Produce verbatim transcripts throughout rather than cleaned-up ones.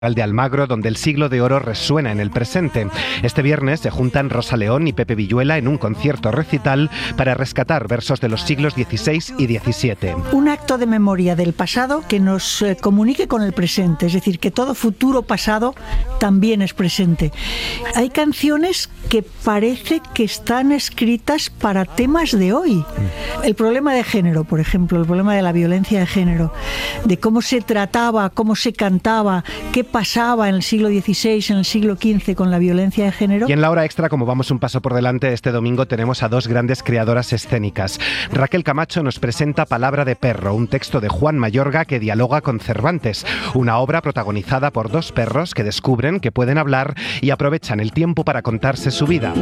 de Almagro, donde el siglo de oro resuena en el presente. Este viernes se juntan Rosa León y Pepe Villuela en un concierto recital para rescatar versos de los siglos dieciséis y diecisiete. Un acto de memoria del pasado que nos eh, comunique con el presente, es decir, que todo futuro pasado también es presente. Hay canciones que parece que están escritas para temas de hoy. El problema de género, por ejemplo, el problema de la violencia de género, de cómo se trataba, cómo se cantaba, qué pasaba en el siglo dieciséis, en el siglo quince con la violencia de género. Y en la hora extra, como vamos un paso por delante, este domingo tenemos a dos grandes creadoras escénicas. Raquel Camacho nos presenta Palabra de perro, un texto de Juan Mayorga que dialoga con Cervantes, una obra protagonizada por dos perros que descubren que pueden hablar y aprovechan el tiempo para contarse su vida.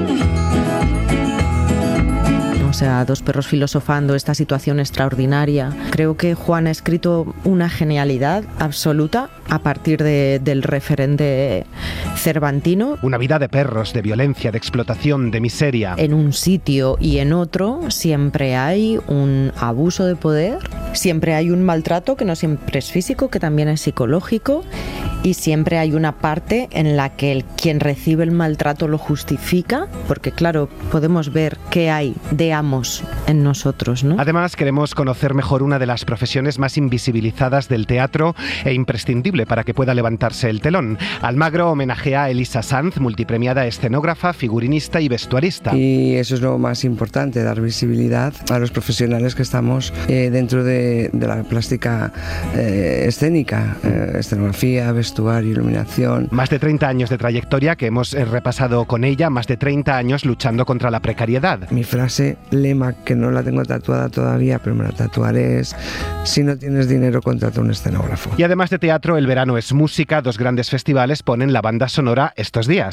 O sea, dos perros filosofando esta situación extraordinaria. Creo que Juan ha escrito una genialidad absoluta a partir de, del referente cervantino. Una vida de perros, de violencia, de explotación, de miseria. En un sitio y en otro siempre hay un abuso de poder, siempre hay un maltrato que no siempre es físico, que también es psicológico, y siempre hay una parte en la que el, quien recibe el maltrato lo justifica, porque claro, podemos ver qué hay de amos en nosotros, ¿no? Además, queremos conocer mejor una de las profesiones más invisibilizadas del teatro e imprescindible para que pueda levantarse el telón. Almagro homenajea a Elisa Sanz, multipremiada escenógrafa, figurinista y vestuarista. Y eso es lo más importante, dar visibilidad a los profesionales que estamos eh, dentro de, de la plástica eh, escénica, eh, escenografía, vestuario, iluminación. Más de treinta años de trayectoria que hemos eh, repasado con ella, más de treinta años luchando contra la precariedad. Mi frase lema, que no la tengo tatuada todavía, pero me la tatuaré, es: si no tienes dinero, contrata un escenógrafo. Y además de teatro, el verano es música. Dos grandes festivales ponen la banda sonora estos días.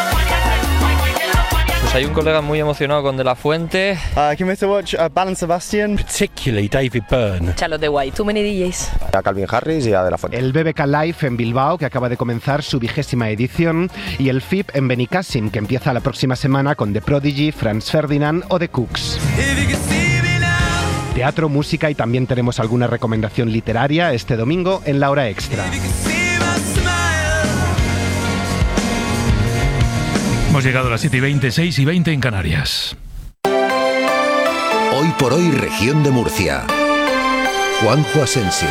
Pues hay un colega muy emocionado con De La Fuente. Uh, can we watch uh, Bal and Sebastian? Particularly David Byrne. Charlotte de White, Too Many D Js. A Calvin Harris y a De La Fuente. El B B K Live en Bilbao, que acaba de comenzar su vigésima edición, y el F I P en Benicàssim, que empieza la próxima semana con The Prodigy, Franz Ferdinand o The Cooks. Teatro, música y también tenemos alguna recomendación literaria este domingo en la hora extra. Hemos llegado a las siete y veinte, seis y veinte en Canarias. Hoy por hoy, región de Murcia. Juanjo Asensio.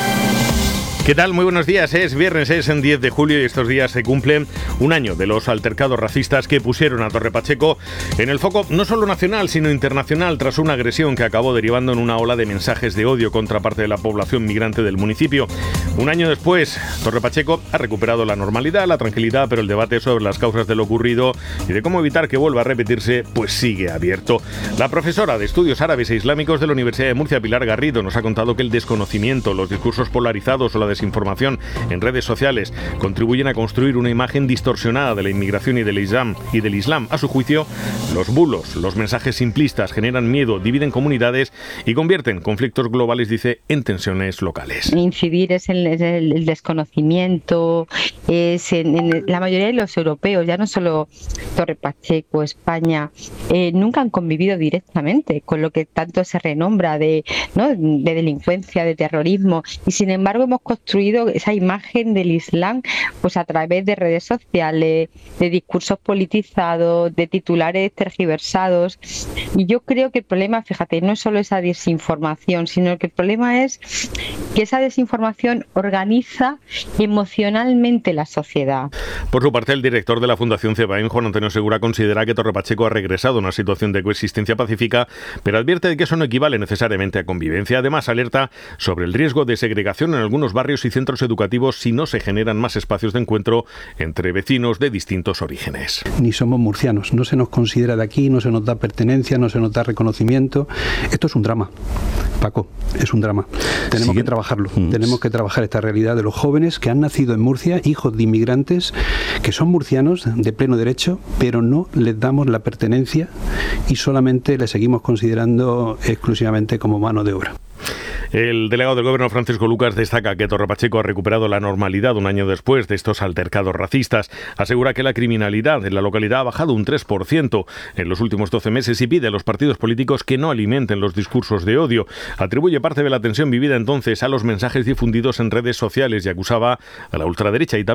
¿Qué tal? Muy buenos días. Es viernes, es en diez de julio y estos días se cumple un año de los altercados racistas que pusieron a Torre Pacheco en el foco no solo nacional, sino internacional, tras una agresión que acabó derivando en una ola de mensajes de odio contra parte de la población migrante del municipio. Un año después, Torre Pacheco ha recuperado la normalidad, la tranquilidad, pero el debate sobre las causas de lo ocurrido y de cómo evitar que vuelva a repetirse, pues sigue abierto. La profesora de Estudios Árabes e Islámicos de la Universidad de Murcia, Pilar Garrido, nos ha contado que el desconocimiento, los discursos polarizados o la desinformación en redes sociales contribuyen a construir una imagen distorsionada de la inmigración y del Islam y del Islam. A su juicio, los bulos, los mensajes simplistas generan miedo, dividen comunidades y convierten conflictos globales, dice, en tensiones locales. Incidir es en el, el desconocimiento, es en, en la mayoría de los europeos, ya no solo Torre Pacheco, España, eh, nunca han convivido directamente con lo que tanto se renombra de, ¿no?, de delincuencia, de terrorismo, y sin embargo hemos construido esa imagen del Islam pues a través de redes sociales, de discursos politizados, de titulares tergiversados. Y yo creo que el problema, fíjate, no es solo esa desinformación, sino que el problema es que esa desinformación organiza emocionalmente la sociedad. Por su parte, el director de la Fundación CEBAIN, Juan Antonio Segura, considera que Torre Pacheco ha regresado a una situación de coexistencia pacífica, pero advierte de que eso no equivale necesariamente a convivencia. Además, alerta sobre el riesgo de segregación en algunos barrios y centros educativos si no se generan más espacios de encuentro entre vecinos de distintos orígenes. Ni somos murcianos, no se nos considera de aquí, no se nos da pertenencia, no se nos da reconocimiento. Esto es un drama, Paco, es un drama. Tenemos ¿Sí? que trabajarlo, mm. tenemos que trabajar esta realidad de los jóvenes que han nacido en Murcia, hijos de inmigrantes, que son murcianos de pleno derecho, pero no les damos la pertenencia y solamente les seguimos considerando exclusivamente como mano de obra. El delegado del Gobierno, Francisco Lucas, destaca que Torre Pacheco ha recuperado la normalidad un año después de estos altercados racistas. Asegura que la criminalidad en la localidad ha bajado un tres por ciento en los últimos doce meses y pide a los partidos políticos que no alimenten los discursos de odio. Atribuye parte de la tensión vivida entonces a los mensajes difundidos en redes sociales y acusaba a la ultraderecha y también